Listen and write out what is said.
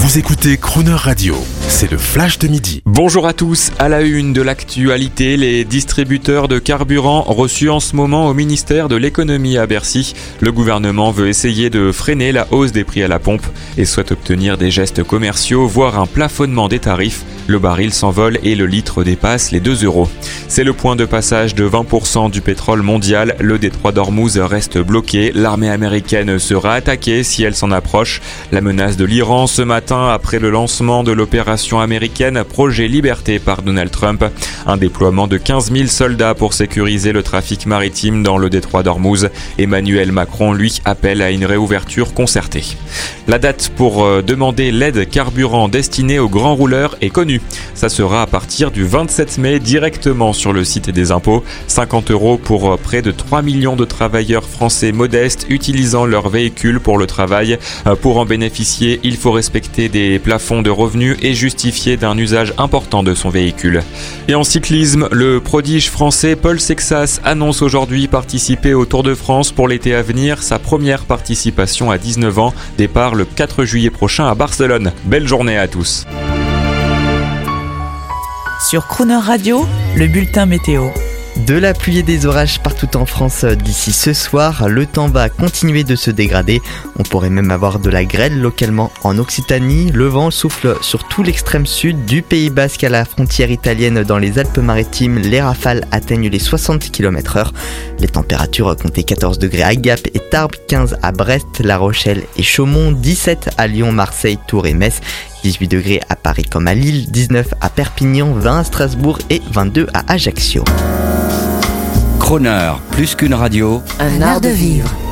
Vous écoutez Crooner Radio, c'est le flash de midi. Bonjour à tous, à la une de l'actualité, les distributeurs de carburant reçus en ce moment au ministère de l'économie à Bercy. Le gouvernement veut essayer de freiner la hausse des prix à la pompe et souhaite obtenir des gestes commerciaux, voire un plafonnement des tarifs. Le baril s'envole et le litre dépasse les 2 €. C'est le point de passage de 20% du pétrole mondial. Le détroit d'Ormuz reste bloqué. L'armée américaine sera attaquée si elle s'en approche. La menace de l'Iran ce matin après le lancement de l'opération américaine Projet Liberté par Donald Trump. Un déploiement de 15 000 soldats pour sécuriser le trafic maritime dans le détroit d'Ormuz. Emmanuel Macron, lui, appelle à une réouverture concertée. La date pour demander l'aide carburant destinée aux grands rouleurs est connue. Ça sera à partir du 27 mai directement sur le site des impôts. 50 € pour près de 3 millions de travailleurs français modestes utilisant leur véhicule pour le travail. Pour en bénéficier, il faut respecter des plafonds de revenus et justifier d'un usage important de son véhicule. Et en cyclisme, le prodige français Paul Sexas annonce aujourd'hui participer au Tour de France pour l'été à venir. Sa première participation à 19 ans, départ le 4 juillet prochain à Barcelone. Belle journée à tous. Sur Crooner Radio, le bulletin météo. De la pluie et des orages partout en France d'ici ce soir, le temps va continuer de se dégrader. On pourrait même avoir de la grêle localement en Occitanie. Le vent souffle sur tout l'extrême sud, du Pays Basque à la frontière italienne dans les Alpes-Maritimes. Les rafales atteignent les 60 km/h. Les températures comptaient 14 degrés à Gap et Tarbes, 15 à Brest, La Rochelle et Chaumont, 17 à Lyon, Marseille, Tours et Metz. 18 degrés à Paris comme à Lille, 19 à Perpignan, 20 à Strasbourg et 22 à Ajaccio. Crooner, plus qu'une radio, un art de vivre.